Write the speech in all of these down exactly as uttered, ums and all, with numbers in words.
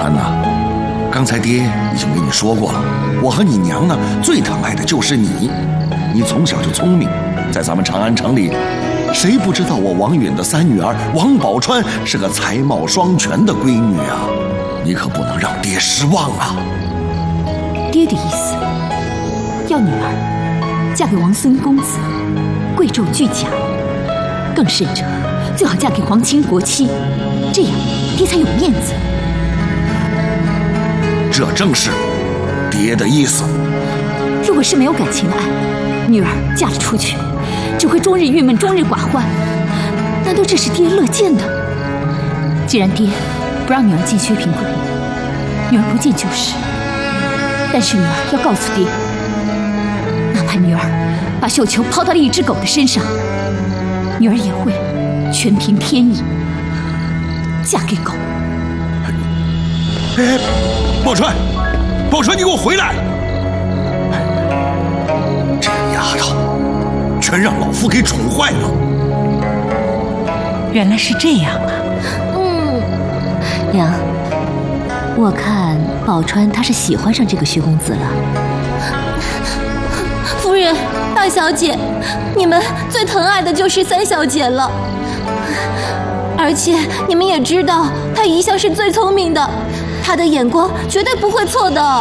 然呢？刚才爹已经跟你说过了，我和你娘呢最疼爱的就是你。你从小就聪明，在咱们长安城里，谁不知道我王允的三女儿王宝钏是个才貌双全的闺女啊？你可不能让爹失望啊！ 爹的意思，要女儿嫁给王孙公子，贵胄俱甲，更甚者，最好嫁给皇亲国戚，这样爹才有面子。 这正是爹的意思。 如果是没有感情的爱，女儿嫁了出去，只会终日郁闷，终日寡欢。难道这是爹乐见的？既然爹不让女儿进薛平贵，女儿不进就是。但是女儿要告诉爹，哪怕女儿把绣球抛到了一只狗的身上，女儿也会全凭天意嫁给狗。 哎，宝钏，宝钏，你给我回来！这个丫头，全让老夫给宠坏了。 原来是这样啊！ 嗯，娘，我看宝钏她是喜欢上这个薛公子了。 夫人，大小姐，你们最疼爱的就是三小姐了。而且你们也知道，她一向是最聪明的，她的眼光绝对不会错的。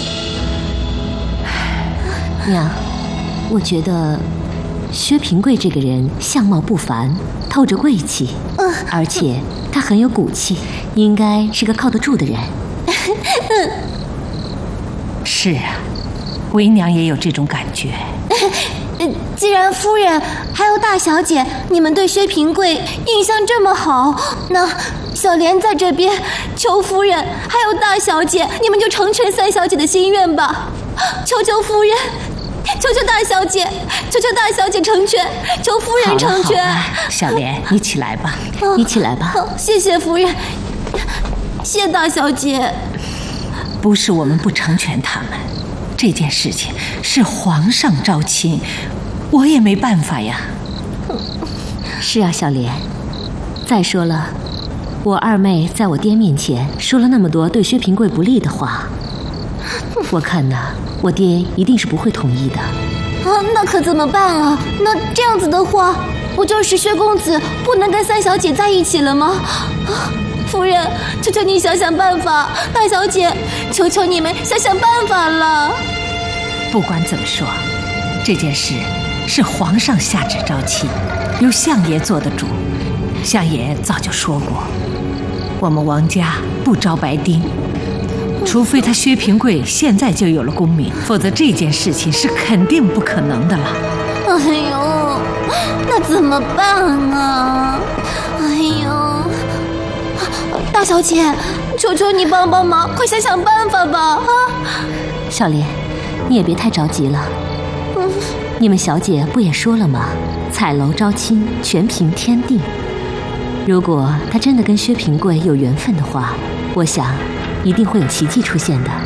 娘，我觉得薛平贵这个人相貌不凡，透着贵气， 嗯， 而且他很有骨气，应该是个靠得住的人。 嗯， 是啊，为娘也有这种感觉。 既然夫人还有大小姐你们对薛平贵印象这么好，那小莲在这边求夫人还有大小姐，你们就成全三小姐的心愿吧。求求夫人，求求大小姐，求求大小姐成全，求夫人成全。 好了好了，小莲，你起来吧， 哦、 你起来吧、 哦。谢谢夫人，谢大小姐。 不是我们不成全他们，这件事情是皇上招亲，我也没办法呀。 是啊，小莲。再说了，我二妹在我爹面前说了那么多对薛平贵不利的话，我看呐，我爹一定是不会同意的。 啊，那可怎么办啊？那这样子的话，不就是薛公子不能跟三小姐在一起了吗？啊，夫人，求求你想想办法，大小姐，求求你们想想办法了。 不管怎么说，这件事是皇上下旨招亲，由相爷做的主。相爷早就说过，我们王家不招白丁，除非他薛平贵现在就有了功名，否则这件事情是肯定不可能的了。 哎呦，那怎么办啊？哎呦，大小姐，求求你帮帮忙，快想想办法吧！啊， 小莲，你也别太着急了。 嗯， 你们小姐不也说了吗？彩楼招亲，全凭天定。如果他真的跟薛平贵有缘分的话，我想一定会有奇迹出现的。